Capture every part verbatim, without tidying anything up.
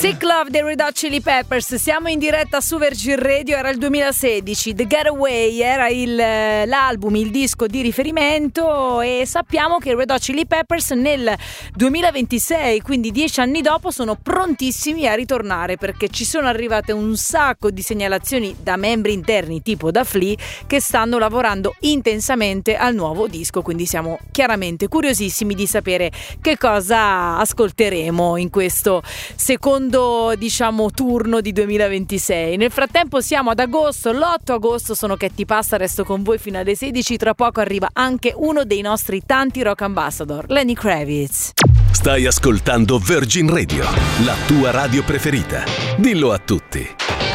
Sick Love dei Red Hot Chili Peppers. Siamo in diretta su Virgin Radio. Era il duemilasedici. The Getaway era il, l'album, il disco di riferimento, e sappiamo che i Red Hot Chili Peppers nel duemilaventisei, quindi dieci anni dopo, sono prontissimi a ritornare, perché ci sono arrivate un sacco di segnalazioni da membri interni tipo da Flea che stanno lavorando intensamente al nuovo disco, quindi siamo chiaramente curiosissimi di sapere che cosa ascolteremo in questo secondo, diciamo, turno di duemilaventisei. Nel frattempo siamo ad agosto, l'otto agosto. Sono Katy Pasta, resto con voi fino alle sedici. Tra poco arriva anche uno dei nostri tanti rock ambassador, Lenny Kravitz. Stai ascoltando Virgin Radio, la tua radio preferita. Dillo a tutti.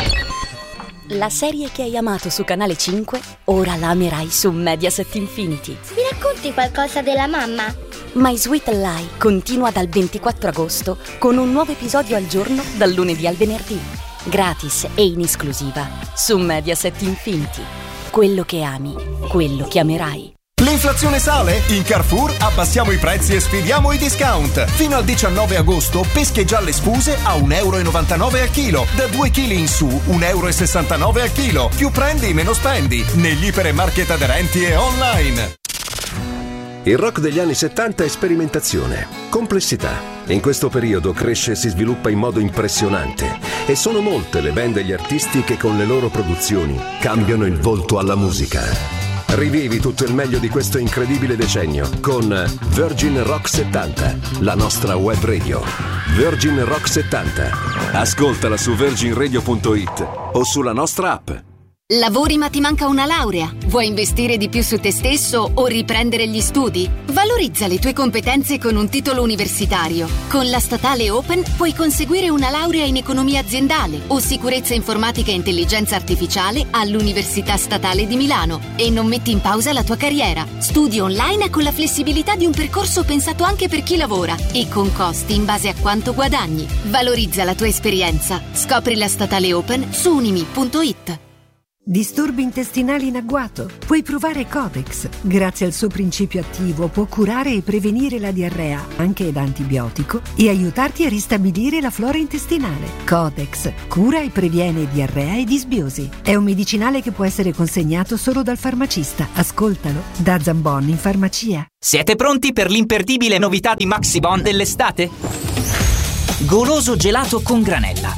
La serie che hai amato su Canale cinque, ora la amerai su Mediaset Infinity. Mi racconti qualcosa della mamma? My Sweet Lie continua dal ventiquattro agosto con un nuovo episodio al giorno dal lunedì al venerdì. Gratis e in esclusiva su Mediaset Infinity. Quello che ami, quello che amerai. L'inflazione sale? In Carrefour abbassiamo i prezzi e sfidiamo i discount. Fino al diciannove agosto pesche gialle sfuse a un euro e novantanove al chilo. Da due chili in su un euro e sessantanove al chilo. Più prendi meno spendi. Negli iper e market aderenti e online. Il rock degli anni settanta è sperimentazione, complessità. In questo periodo cresce e si sviluppa in modo impressionante, e sono molte le band e gli artisti che con le loro produzioni cambiano il volto alla musica. Rivivi tutto il meglio di questo incredibile decennio con Virgin Rock settanta, la nostra web radio. Virgin Rock settanta. Ascoltala su virgin radio punto it o sulla nostra app. Lavori ma ti manca una laurea? Vuoi investire di più su te stesso o riprendere gli studi? Valorizza le tue competenze con un titolo universitario. Con la Statale Open puoi conseguire una laurea in economia aziendale o sicurezza informatica e intelligenza artificiale all'Università Statale di Milano e non metti in pausa la tua carriera. Studi online con la flessibilità di un percorso pensato anche per chi lavora e con costi in base a quanto guadagni. Valorizza la tua esperienza. Scopri la Statale Open su unimi punto it. Disturbi intestinali in agguato? Puoi provare Codex. Grazie al suo principio attivo può curare e prevenire la diarrea, anche da antibiotico, e aiutarti a ristabilire la flora intestinale. Codex cura e previene diarrea e disbiosi. È un medicinale che può essere consegnato solo dal farmacista. Ascoltalo da Zambon in farmacia. Siete pronti per l'imperdibile novità di Maxibon dell'estate? Goloso gelato con granella,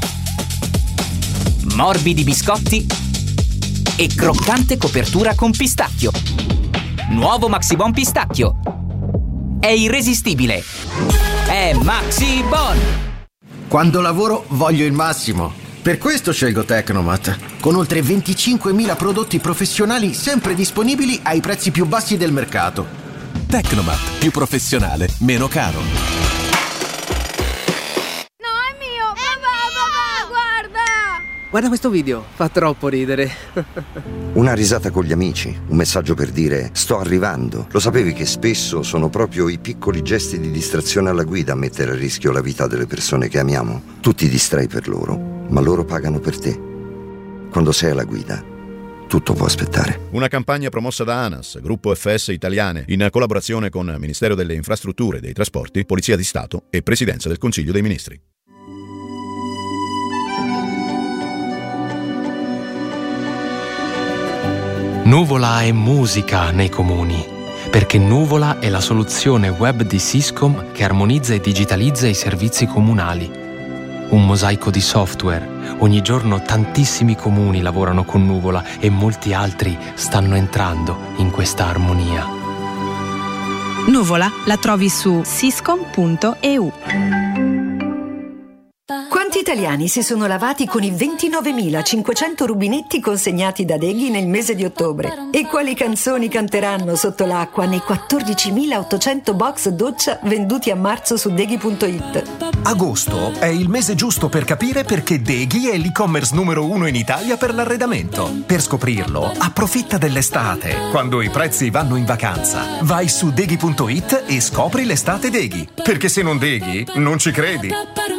morbidi biscotti e croccante copertura con pistacchio. Nuovo Maxibon pistacchio. È irresistibile. È Maxibon. Quando lavoro voglio il massimo. Per questo scelgo Tecnomat, con oltre venticinquemila prodotti professionali sempre disponibili ai prezzi più bassi del mercato. Tecnomat, più professionale, meno caro. Guarda questo video, fa troppo ridere. Una risata con gli amici, un messaggio per dire sto arrivando. Lo sapevi che spesso sono proprio i piccoli gesti di distrazione alla guida a mettere a rischio la vita delle persone che amiamo? Tu ti distrai per loro, ma loro pagano per te. Quando sei alla guida, tutto può aspettare. Una campagna promossa da ANAS, Gruppo F S Italiane, in collaborazione con Ministero delle Infrastrutture e dei Trasporti, Polizia di Stato e Presidenza del Consiglio dei Ministri. Nuvola è musica nei comuni, perché Nuvola è la soluzione web di Syscom che armonizza e digitalizza i servizi comunali. Un mosaico di software. Ogni giorno tantissimi comuni lavorano con Nuvola e molti altri stanno entrando in questa armonia. Nuvola la trovi su syscom punto e u. Quanti italiani si sono lavati con i ventinovemilacinquecento rubinetti consegnati da Deghi nel mese di ottobre? E quali canzoni canteranno sotto l'acqua nei quattordicimilaottocento box doccia venduti a marzo su Deghi punto it? Agosto è il mese giusto per capire perché Deghi è l'e-commerce numero uno in Italia per l'arredamento. Per scoprirlo, approfitta dell'estate, quando i prezzi vanno in vacanza. Vai su Deghi punto it e scopri l'estate Deghi. Perché se non Deghi, non ci credi.